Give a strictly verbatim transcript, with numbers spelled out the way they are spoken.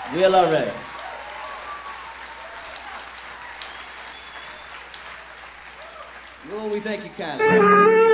We are ready. Well, we thank you kindly.